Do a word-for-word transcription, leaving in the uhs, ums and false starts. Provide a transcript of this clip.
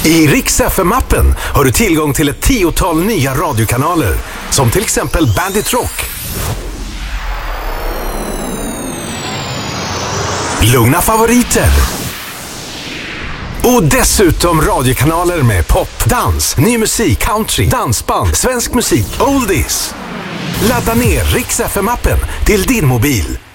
I Rix F M-appen har du tillgång till ett tiotal nya radiokanaler, som till exempel Bandit Rock, Lugna favoriter och dessutom radiokanaler med pop, dans, ny musik, country, dansband, svensk musik, oldies. Ladda ner Rix F M-appen till din mobil